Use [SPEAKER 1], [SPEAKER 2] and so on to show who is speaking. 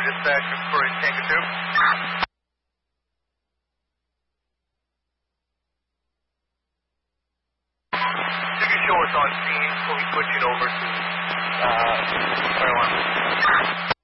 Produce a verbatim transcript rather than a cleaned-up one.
[SPEAKER 1] dispatch for Tango two. You can show us on scene, we'll be switching over to uh, fire alarm.